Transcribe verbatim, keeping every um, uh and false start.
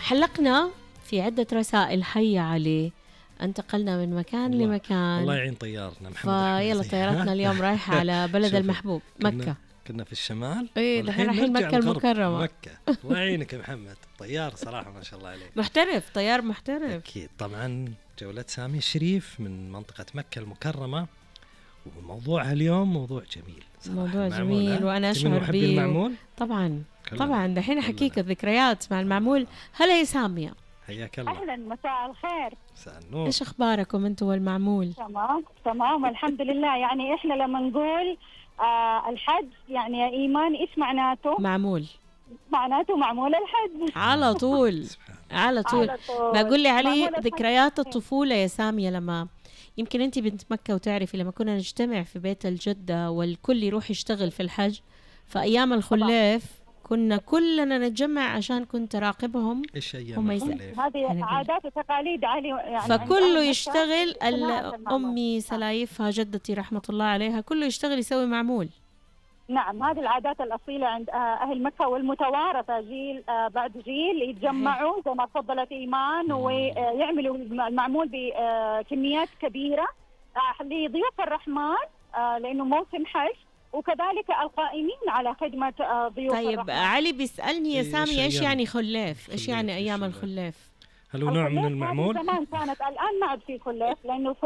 حلقنا في عدة رسائل. حي علي، انتقلنا من مكان الله لمكان. الله يعين طيارنا محمد. فيلا طيارتنا اليوم رايحة على بلد المحبوب مكة. كنا, كنا في الشمال. ايه دحين رايحين مكة المكرمة. مكة. الله يعينك يا محمد. طيار صراحة ما شاء الله عليك. محترف، طيار محترف. أكيد طبعا. جولة سامي الشريف من منطقة مكة المكرمة، وموضوعها اليوم موضوع جميل صراحة. موضوع جميل وأنا أشعر به. المعمول طبعا طبعا دحين أحكيك الذكريات مع المعمول. هلا يا سامية. حياك الله. أهلا، مساء الخير. مساء النور. إيش أخباركم أنتوا والمعمول؟ تمام تمام الحمد لله. يعني إحنا لما نقول آه الحج يعني يا إيمان إيش معناته؟ معمول. معناته معمول الحج على طول على طول. على طول. بقول لي علي معمول الحج. ذكريات الطفولة يا سامية، لما يمكن أنت بنت مكة وتعرفي لما كنا نجتمع في بيت الجدة والكل يروح يشتغل في الحج، فأيام الخلاف كنا كلنا نتجمع عشان كنت راقبهم. إيش أيام الخلاف؟ هذه عادات وتقاليد علي يعني. فكله يشتغل. أمي سلايفها جدتي رحمة الله عليها كله يشتغل يسوي معمول. نعم، هذه العادات الأصيلة عند أهل مكة والمتوارثة جيل بعد جيل. يتجمعوا زي ما تفضلت إيمان ويعملوا المعمول بكميات كبيرة لضيوف الرحمن لأنه موسم حج، وكذلك القائمين على خدمة ضيوف طيب الرحمن. علي بيسألني يا سامي إيش يعني خلاف؟ إيش يعني أيام الخلاف؟ هل هو نوع من المعمول؟ زمان كانت، الآن ما عاد في خلاف لأنه